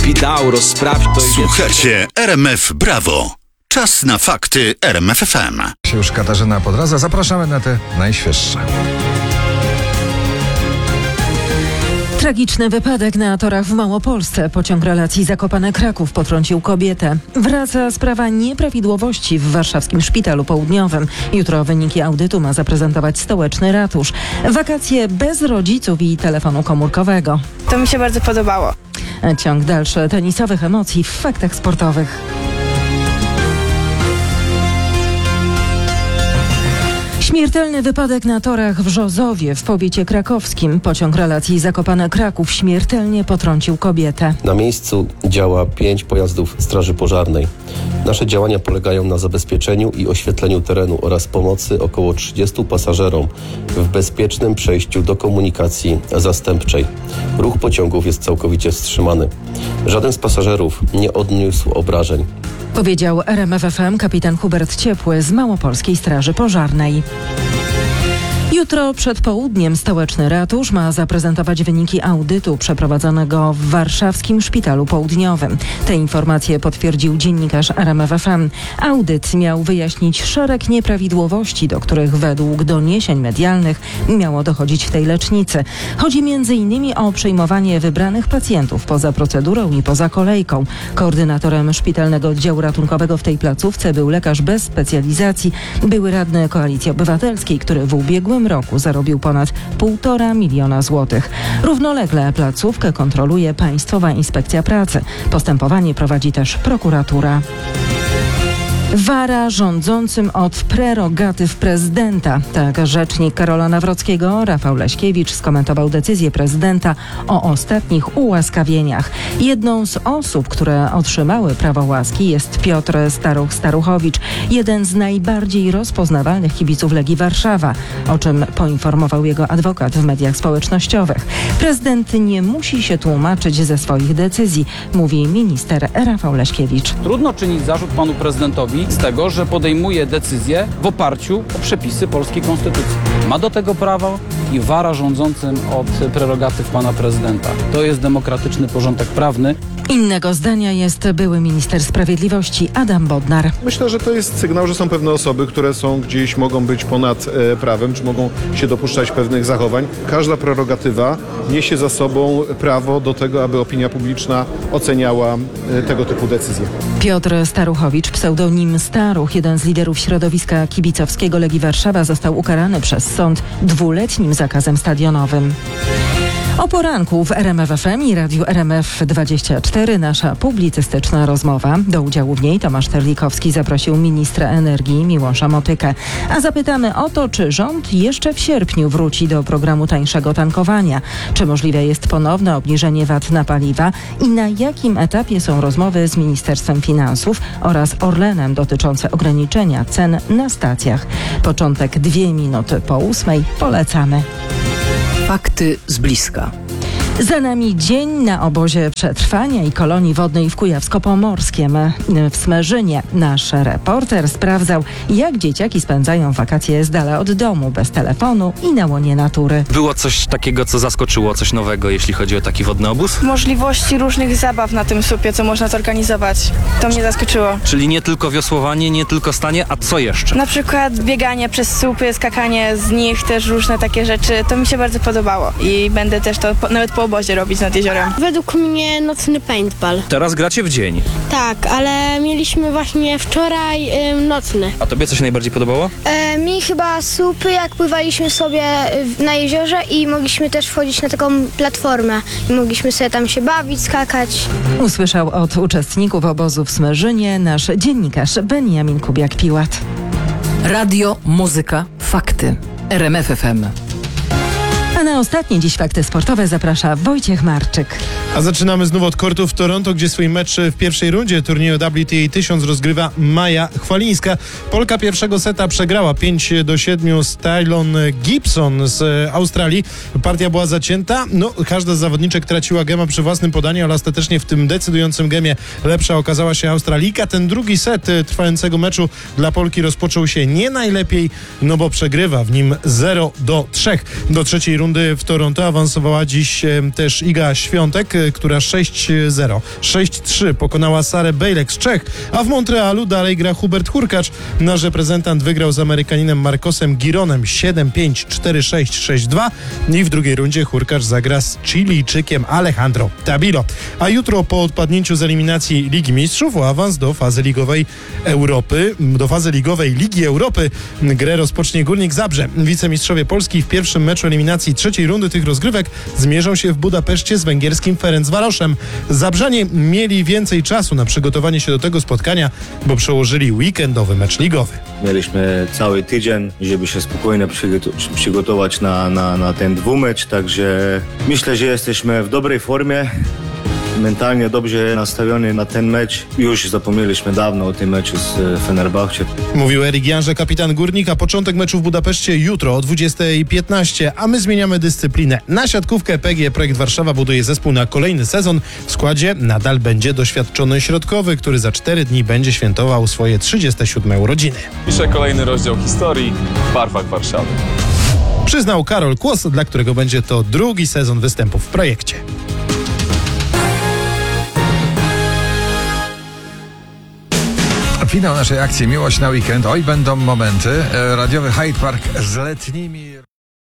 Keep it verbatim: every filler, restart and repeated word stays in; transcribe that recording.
dał, rozpraw to. Słuchajcie, R M F Brawo. Czas na fakty R M F F M. Już Katarzyna Podradza. Zapraszamy na te najświeższe. Tragiczny wypadek na torach w Małopolsce. Pociąg relacji Zakopane-Kraków potrącił kobietę. Wraca sprawa nieprawidłowości w warszawskim Szpitalu Południowym. Jutro wyniki audytu ma zaprezentować stołeczny ratusz. Wakacje bez rodziców i telefonu komórkowego. To mi się bardzo podobało. Ciąg dalszy tenisowych emocji w faktach sportowych. Śmiertelny wypadek na torach w Żozowie w powiecie krakowskim. Pociąg relacji Zakopane-Kraków śmiertelnie potrącił kobietę. Na miejscu działa pięć pojazdów Straży Pożarnej. Nasze działania polegają na zabezpieczeniu i oświetleniu terenu oraz pomocy około trzydziestu pasażerom w bezpiecznym przejściu do komunikacji zastępczej. Ruch pociągów jest całkowicie wstrzymany. Żaden z pasażerów nie odniósł obrażeń. Powiedział R M F F M kapitan Hubert Ciepły z Małopolskiej Straży Pożarnej. Jutro przed południem stołeczny ratusz ma zaprezentować wyniki audytu przeprowadzonego w warszawskim Szpitalu Południowym. Te informacje potwierdził dziennikarz R M F F M. Audyt miał wyjaśnić szereg nieprawidłowości, do których według doniesień medialnych miało dochodzić w tej lecznicy. Chodzi między innymi o przyjmowanie wybranych pacjentów poza procedurą i poza kolejką. Koordynatorem szpitalnego oddziału ratunkowego w tej placówce był lekarz bez specjalizacji, były radny Koalicji Obywatelskiej, który w ubiegłym roku zarobił ponad półtora miliona złotych. Równolegle placówkę kontroluje Państwowa Inspekcja Pracy. Postępowanie prowadzi też prokuratura. Wara rządzącym od prerogatyw prezydenta. Tak rzecznik Karola Nawrockiego, Rafał Leśkiewicz, skomentował decyzję prezydenta o ostatnich ułaskawieniach. Jedną z osób, które otrzymały prawo łaski, jest Piotr Staruch-Staruchowicz, jeden z najbardziej rozpoznawalnych kibiców Legii Warszawa, o czym poinformował jego adwokat w mediach społecznościowych. Prezydent nie musi się tłumaczyć ze swoich decyzji, mówi minister Rafał Leśkiewicz. Trudno czynić zarzut panu prezydentowi z tego, że podejmuje decyzje w oparciu o przepisy polskiej konstytucji. Ma do tego prawo i wara rządzącym od prerogatyw pana prezydenta. To jest demokratyczny porządek prawny. Innego zdania jest były minister sprawiedliwości Adam Bodnar. Myślę, że to jest sygnał, że są pewne osoby, które są gdzieś, mogą być ponad e, prawem, czy mogą się dopuszczać pewnych zachowań. Każda prerogatywa niesie za sobą prawo do tego, aby opinia publiczna oceniała e, tego typu decyzje. Piotr Staruchowicz, pseudonim Staruch, jeden z liderów środowiska kibicowskiego Legii Warszawa, został ukarany przez sąd dwuletnim zakazem stadionowym. O poranku w R M F F M i Radiu R M F dwadzieścia cztery nasza publicystyczna rozmowa. Do udziału w niej Tomasz Terlikowski zaprosił ministra energii Miłosza Motykę. A zapytamy o to, czy rząd jeszcze w sierpniu wróci do programu tańszego tankowania, czy możliwe jest ponowne obniżenie V A T na paliwa i na jakim etapie są rozmowy z Ministerstwem Finansów oraz Orlenem dotyczące ograniczenia cen na stacjach. Początek dwie minuty po ósmej. Polecamy. Fakty z bliska. Za nami dzień na obozie przetrwania i kolonii wodnej w Kujawsko-Pomorskiem. W Smerzynie nasz reporter sprawdzał, jak dzieciaki spędzają wakacje z dala od domu, bez telefonu i na łonie natury. Było coś takiego, co zaskoczyło, coś nowego, jeśli chodzi o taki wodny obóz? Możliwości różnych zabaw na tym słupie, co można zorganizować. To mnie zaskoczyło. Czyli nie tylko wiosłowanie, nie tylko stanie, a co jeszcze? Na przykład bieganie przez słupy, skakanie z nich, też różne takie rzeczy. To mi się bardzo podobało i będę też to po, nawet po obozie robić nad jeziorem. Według mnie nocny paintball. Teraz gracie w dzień. Tak, ale mieliśmy właśnie wczoraj y, nocny. A tobie co się najbardziej podobało? E, mi chyba słupy, jak pływaliśmy sobie na jeziorze i mogliśmy też wchodzić na taką platformę. I mogliśmy sobie tam się bawić, skakać. Usłyszał od uczestników obozu w Smerzynie nasz dziennikarz Beniamin Kubiak-Piłat. Radio, muzyka, fakty. R M F F M. A na ostatnie dziś fakty sportowe zaprasza Wojciech Marczyk. A zaczynamy znów od kortów w Toronto, gdzie swój mecz w pierwszej rundzie turnieju W T A tysiąc rozgrywa Maja Chwalińska. Polka pierwszego seta przegrała pięć do siedmiu z Tylon Gibson z Australii. Partia była zacięta. No, każda z zawodniczek traciła gema przy własnym podaniu, ale ostatecznie w tym decydującym gemie lepsza okazała się Australijka. Ten drugi set trwającego meczu dla Polki rozpoczął się nie najlepiej, no bo przegrywa w nim zero do trzech. Do trzeciej rundy rundy w Toronto awansowała dziś e, też Iga Świątek, e, która sześć zero, sześć trzy pokonała Sarę Bejlek z Czech, a w Montrealu dalej gra Hubert Hurkacz. Nasz reprezentant wygrał z Amerykaninem Marcosem Gironem siedem pięć, cztery sześć, sześć dwa i w drugiej rundzie Hurkacz zagra z Chilijczykiem Alejandro Tabilo. A jutro po odpadnięciu z eliminacji Ligi Mistrzów o awans do fazy ligowej Europy, do fazy ligowej Ligi Europy grę rozpocznie Górnik Zabrze. Wicemistrzowie Polski w pierwszym meczu eliminacji trzeciej rundy tych rozgrywek zmierzą się w Budapeszcie z węgierskim Ferencvaroszem. Zabrzanie mieli więcej czasu na przygotowanie się do tego spotkania, bo przełożyli weekendowy mecz ligowy. Mieliśmy cały tydzień, żeby się spokojnie przygotować na, na, na ten dwumecz, także myślę, że jesteśmy w dobrej formie. Mentalnie dobrze nastawiony na ten mecz. Już zapomnieliśmy dawno o tym meczu z Fenerbahce. Mówił Erik Janże, kapitan Górnika. Początek meczu w Budapeszcie jutro o dwudziestej piętnaście, a my zmieniamy dyscyplinę. Na siatkówkę P G E Projekt Warszawa buduje zespół na kolejny sezon. W składzie nadal będzie doświadczony środkowy, który za cztery dni będzie świętował swoje trzydzieste siódme urodziny. Piszę kolejny rozdział historii w barwach Warszawy. Przyznał Karol Kłos, dla którego będzie to drugi sezon występów w projekcie. Finał naszej akcji Miłość na weekend. Oj, będą momenty. E, Radiowy Hyde Park z letnimi...